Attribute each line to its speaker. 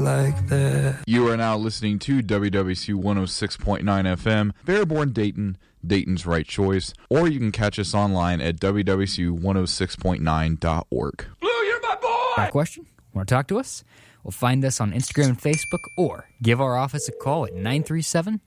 Speaker 1: like that.
Speaker 2: You are now listening to WWC 106.9 FM, Fairborn, Dayton, Dayton's right choice, or you can catch us online at wwc106.9.org.
Speaker 1: Blue, you're my boy!
Speaker 3: Got a question? Want to talk to us? Well, find us on Instagram and Facebook, or give our office a call at 937